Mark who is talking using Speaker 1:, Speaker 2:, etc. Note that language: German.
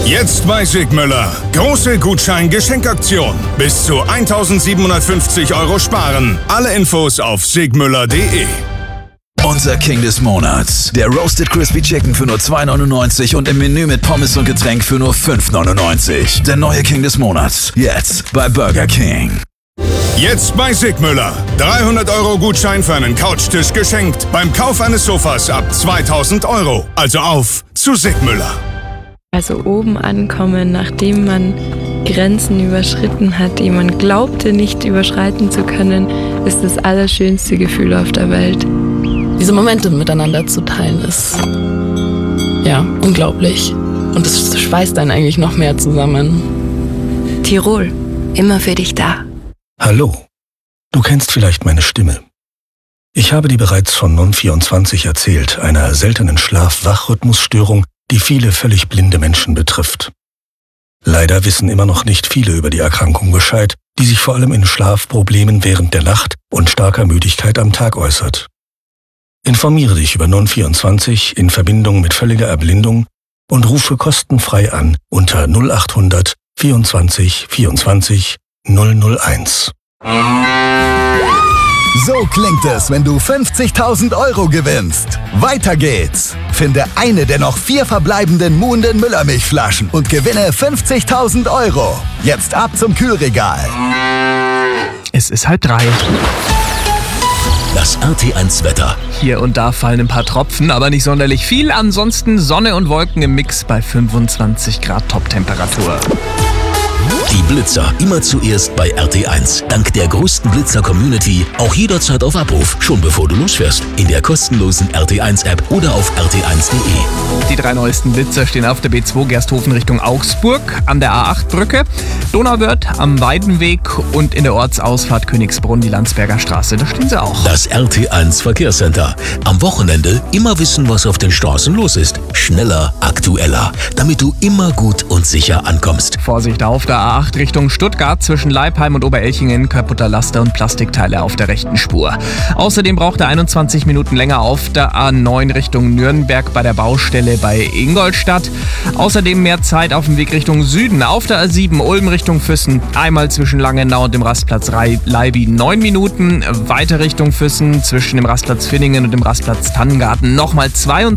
Speaker 1: Jetzt bei Sigmüller. Große Gutschein-Geschenkaktion. Bis zu 1.750 € sparen. Alle Infos auf sigmüller.de.
Speaker 2: Unser King des Monats. Der Roasted Crispy Chicken für nur 2,99 und im Menü mit Pommes und Getränk für nur 5,99. Der neue King des Monats. Jetzt bei Burger King.
Speaker 1: Jetzt bei Sigmüller. 300 € Gutschein für einen Couchtisch geschenkt. Beim Kauf eines Sofas ab 2.000 €. Also auf zu Sigmüller.
Speaker 3: Also oben ankommen, nachdem man Grenzen überschritten hat, die man glaubte nicht überschreiten zu können, ist das allerschönste Gefühl auf der Welt.
Speaker 4: Diese Momente miteinander zu teilen ist, ja, unglaublich. Und es schweißt einen eigentlich noch mehr zusammen.
Speaker 3: Tirol, immer für dich da.
Speaker 5: Hallo, du kennst vielleicht meine Stimme. Ich habe dir bereits von Non-24 erzählt, einer seltenen Schlaf-Wach-Rhythmusstörung, die viele völlig blinde Menschen betrifft. Leider wissen immer noch nicht viele über die Erkrankung Bescheid, die sich vor allem in Schlafproblemen während der Nacht und starker Müdigkeit am Tag äußert. Informiere dich über Non-24 in Verbindung mit völliger Erblindung und rufe kostenfrei an unter 0800 24 24 001.
Speaker 6: So klingt es, wenn du 50.000 € gewinnst. Weiter geht's. Finde eine der noch 4 verbleibenden Muhnden Müllermilchflaschen und gewinne 50.000 €. Jetzt ab zum Kühlregal.
Speaker 7: Es ist 2:30.
Speaker 8: Das RT1 Wetter.
Speaker 7: Hier und da fallen ein paar Tropfen, aber nicht sonderlich viel. Ansonsten Sonne und Wolken im Mix bei 25 Grad Top-Temperatur.
Speaker 8: Die Blitzer immer zuerst bei RT1. Dank der größten Blitzer-Community auch jederzeit auf Abruf, schon bevor du losfährst. In der kostenlosen RT1-App oder auf rt1.de.
Speaker 7: Die 3 neuesten Blitzer stehen auf der B2 Gersthofen Richtung Augsburg, an der A8-Brücke, Donauwörth am Weidenweg und in der Ortsausfahrt Königsbrunn die Landsberger Straße. Da stehen sie auch.
Speaker 8: Das RT1 Verkehrscenter. Am Wochenende immer wissen, was auf den Straßen los ist. Schneller, aktueller, damit du immer gut und sicher ankommst.
Speaker 7: Vorsicht auf der A8 Richtung Stuttgart zwischen Leipheim und Oberelchingen, kaputter Laster und Plastikteile auf der rechten Spur. Außerdem braucht er 21 Minuten länger auf der A9 Richtung Nürnberg bei der Baustelle bei Ingolstadt. Außerdem mehr Zeit auf dem Weg Richtung Süden. Auf der A7 Ulm Richtung Füssen, einmal zwischen Langenau und dem Rastplatz Leiby 9 Minuten. Weiter Richtung Füssen zwischen dem Rastplatz Finningen und dem Rastplatz Tannengarten nochmal 22